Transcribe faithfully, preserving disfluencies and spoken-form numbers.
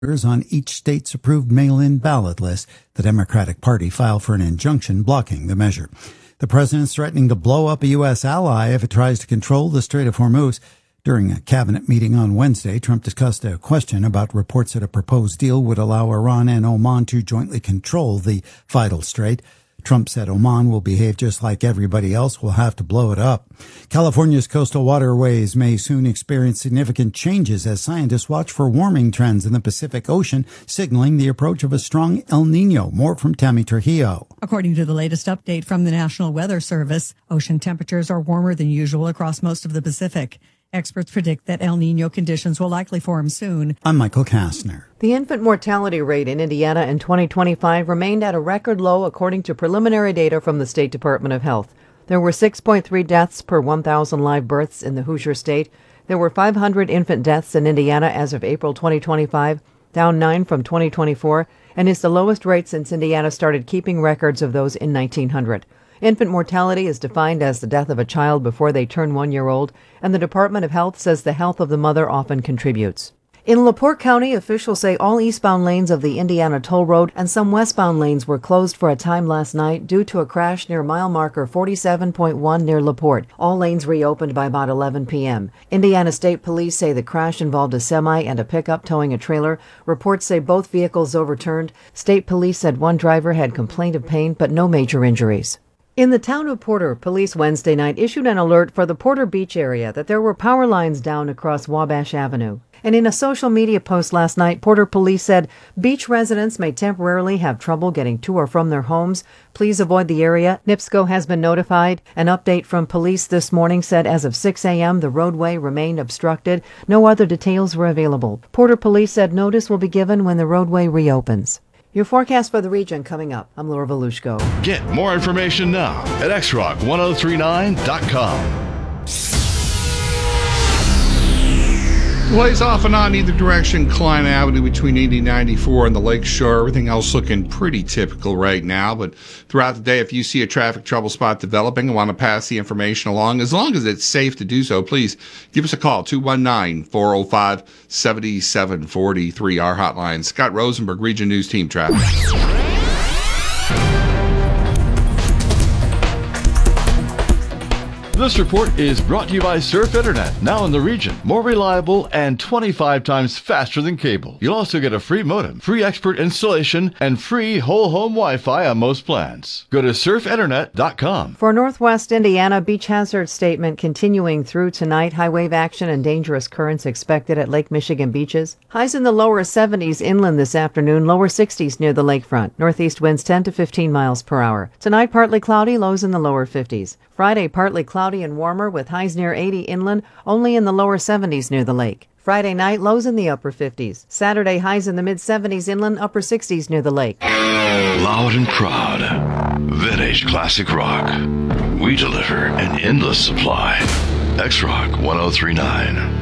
on each state's approved mail-in ballot list. The Democratic Party filed for an injunction blocking the measure. The president's threatening to blow up a U S ally if it tries to control the Strait of Hormuz. During a cabinet meeting on Wednesday, Trump discussed a question about reports that a proposed deal would allow Iran and Oman to jointly control the vital strait. Trump said Oman will behave just like everybody else. We'll have to blow it up. California's coastal waterways may soon experience significant changes as scientists watch for warming trends in the Pacific Ocean, signaling the approach of a strong El Nino. More from Tammy Trujillo. According to the latest update from the National Weather Service, ocean temperatures are warmer than usual across most of the Pacific. Experts predict that El Nino conditions will likely form soon. I'm Michael Kastner. The infant mortality rate in Indiana in twenty twenty-five remained at a record low according to preliminary data from the State Department of Health. There were six point three deaths per one thousand live births in the Hoosier State. There were five hundred infant deaths in Indiana as of April twenty twenty-five, down nine from twenty twenty-four, and is the lowest rate since Indiana started keeping records of those in nineteen hundred. Infant mortality is defined as the death of a child before they turn one year old, and the Department of Health says the health of the mother often contributes. In LaPorte County, officials say all eastbound lanes of the Indiana Toll Road and some westbound lanes were closed for a time last night due to a crash near mile marker forty-seven point one near LaPorte. All lanes reopened by about eleven p.m. Indiana State Police say the crash involved a semi and a pickup towing a trailer. Reports say both vehicles overturned. State Police said one driver had complained of pain but no major injuries. In the town of Porter, police Wednesday night issued an alert for the Porter Beach area that there were power lines down across Wabash Avenue. And in a social media post last night, Porter police said beach residents may temporarily have trouble getting to or from their homes. Please avoid the area. NIPSCO has been notified. An update from police this morning said as of six a.m. the roadway remained obstructed. No other details were available. Porter police said notice will be given when the roadway reopens. Your forecast for the region coming up. I'm Laura Volushko. Get more information now at x rock ten thirty-nine dot com. Delays off and on either direction, Klein Avenue between eighty ninety-four and the Lake Shore. Everything else looking pretty typical right now. But throughout the day, if you see a traffic trouble spot developing and want to pass the information along, as long as it's safe to do so, please give us a call, two one nine, four oh five, seven seven four three, our hotline. Scott Rosenberg, Region News Team Traffic. This report is brought to you by Surf Internet, now in the region. More reliable and twenty-five times faster than cable. You'll also get a free modem, free expert installation, and free whole home Wi-Fi on most plans. Go to surf internet dot com. For Northwest Indiana, beach hazard statement continuing through tonight. High wave action and dangerous currents expected at Lake Michigan beaches. Highs in the lower seventies inland this afternoon, lower sixties near the lakefront. Northeast winds ten to fifteen miles per hour. Tonight, partly cloudy, lows in the lower fifties. Friday, partly cloudy and warmer with highs near eighty inland, only in the lower seventies near the lake. Friday night, lows in the upper fifties. Saturday, highs in the mid-seventies inland, upper sixties near the lake. Loud and proud. Vintage classic rock. We deliver an endless supply. X Rock ten thirty-nine.